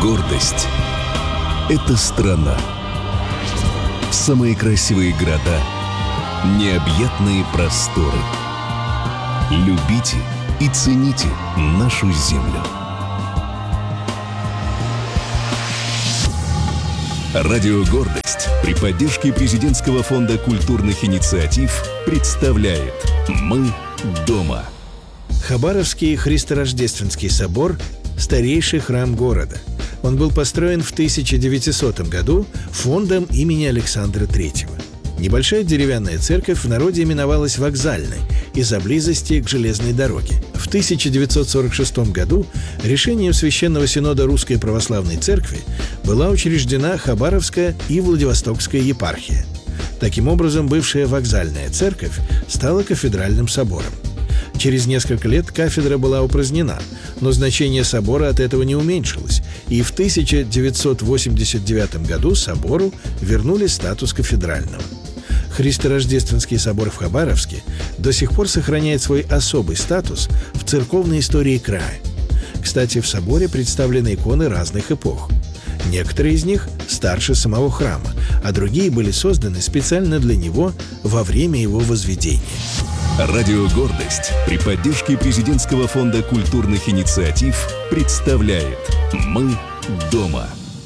Гордость – это страна. Самые красивые города, необъятные просторы. Любите и цените нашу землю. Радио «Гордость» при поддержке Президентского фонда культурных инициатив представляет «Мы дома». Хабаровский Христорождественский собор – старейший храм города. Он был построен в 1900 году фондом имени Александра III. Небольшая деревянная церковь в народе именовалась Вокзальной из-за близости к железной дороге. В 1946 году решением Священного Синода Русской Православной Церкви была учреждена Хабаровская и Владивостокская епархия. Таким образом, бывшая Вокзальная церковь стала кафедральным собором. Через несколько лет кафедра была упразднена, но значение собора от этого не уменьшилось, и в 1989 году собору вернули статус кафедрального. Христорождественский собор в Хабаровске до сих пор сохраняет свой особый статус в церковной истории края. Кстати, в соборе представлены иконы разных эпох. Некоторые из них старше самого храма, а другие были созданы специально для него во время его возведения. Радио «Гордость» при поддержке Президентского фонда культурных инициатив представляет «Мы дома».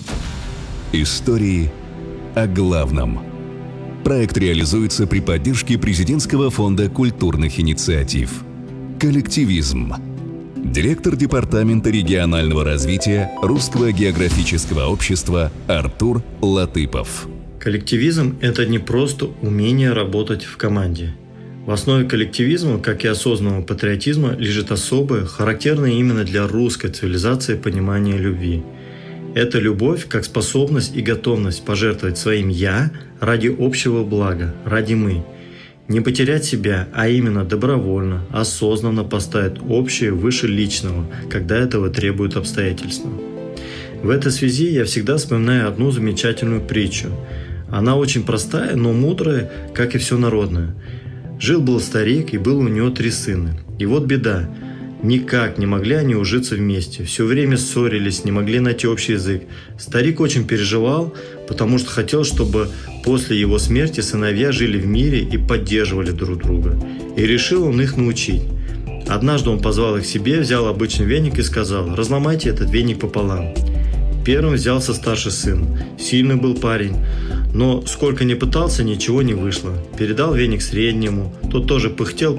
Истории о главном. Проект реализуется при поддержке Президентского фонда культурных инициатив. Коллективизм. Директор Департамента регионального развития Русского географического общества Артур Латыпов. Коллективизм – это не просто умение работать в команде. В основе коллективизма, как и осознанного патриотизма, лежит особое, характерное именно для русской цивилизации понимание любви. Это любовь как способность и готовность пожертвовать своим «я» ради общего блага, ради «мы». Не потерять себя, а именно добровольно, осознанно поставить общее выше личного, когда этого требуют обстоятельства. В этой связи я всегда вспоминаю одну замечательную притчу. Она очень простая, но мудрая, как и все народное. Жил-был старик, и было у него 3 сына. И вот беда. Никак не могли они ужиться вместе. Все время ссорились, не могли найти общий язык. Старик очень переживал, потому что хотел, чтобы после его смерти сыновья жили в мире и поддерживали друг друга. И решил он их научить. Однажды он позвал их к себе, взял обычный веник и сказал: «Разломайте этот веник пополам». Первым взялся старший сын. Сильный был парень, но сколько ни пытался, ничего не вышло. Передал веник среднему, тот тоже пыхтел,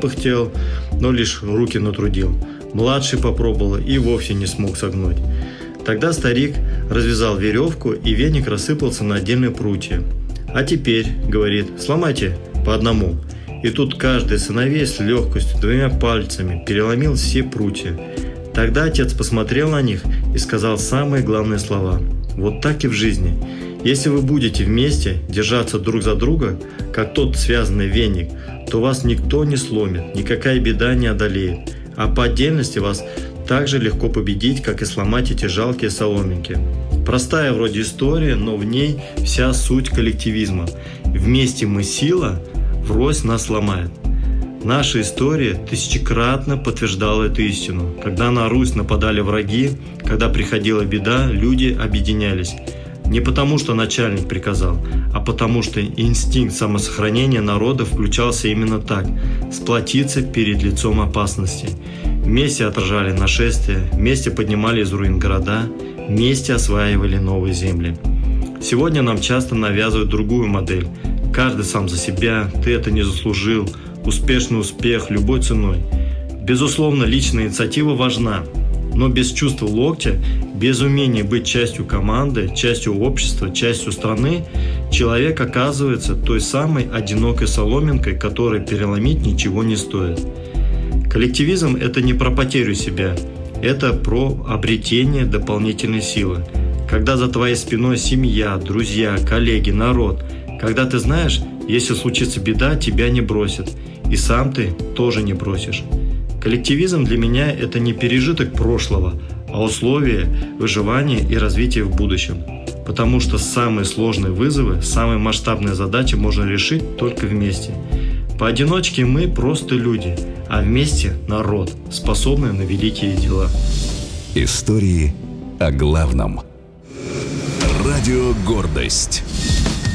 но лишь руки натрудил. Младший попробовал и вовсе не смог согнуть. Тогда старик развязал веревку, и веник рассыпался на отдельные прутья. «А теперь, — говорит, — сломайте по одному». И тут каждый из сыновей с легкостью 2 пальцами переломил все прутья. Тогда отец посмотрел на них и сказал самые главные слова. Вот так и в жизни. Если вы будете вместе держаться друг за друга, как тот связанный веник, то вас никто не сломит, никакая беда не одолеет. А по отдельности вас так же легко победить, как и сломать эти жалкие соломинки. Простая вроде история, но в ней вся суть коллективизма. Вместе мы сила, врозь нас ломает. Наша история тысячекратно подтверждала эту истину. Когда на Русь нападали враги, когда приходила беда, люди объединялись. Не потому, что начальник приказал, а потому, что инстинкт самосохранения народа включался именно так – сплотиться перед лицом опасности. Вместе отражали нашествия, вместе поднимали из руин города, вместе осваивали новые земли. Сегодня нам часто навязывают другую модель. Каждый сам за себя, ты это не заслужил, успешный успех любой ценой. Безусловно, личная инициатива важна, но без чувства локтя, без умения быть частью команды, частью общества, частью страны, человек оказывается той самой одинокой соломинкой, которой переломить ничего не стоит. Коллективизм – это не про потерю себя, это про обретение дополнительной силы. Когда за твоей спиной семья, друзья, коллеги, народ, когда ты знаешь, если случится беда, тебя не бросят, и сам ты тоже не бросишь. Коллективизм для меня – это не пережиток прошлого, а условие выживания и развития в будущем. Потому что самые сложные вызовы, самые масштабные задачи можно решить только вместе. Поодиночке мы просто люди, а вместе народ, способный на великие дела. Истории о главном. Радио «Гордость».